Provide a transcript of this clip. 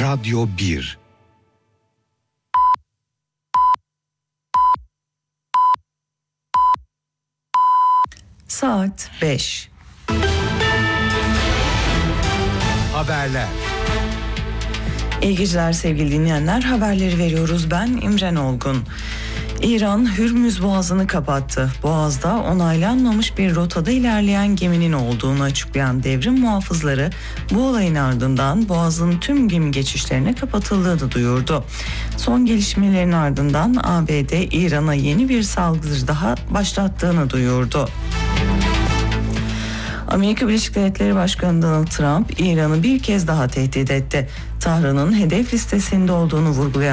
Radyo 1. Saat 5. Haberler. İyi geceler sevgili dinleyenler. Haberleri veriyoruz. Ben İmren Olgun. İran Hürmüz Boğazı'nı kapattı. Boğaz'da onaylanmamış bir rotada ilerleyen geminin olduğunu açıklayan devrim muhafızları bu olayın ardından Boğaz'ın tüm gemi geçişlerine kapatıldığını duyurdu. Son gelişmelerin ardından ABD İran'a yeni bir saldırı daha başlattığını duyurdu. Amerika Birleşik Devletleri Başkanı Donald Trump, İran'ı bir kez daha tehdit etti. Tahran'ın hedef listesinde olduğunu vurgulayan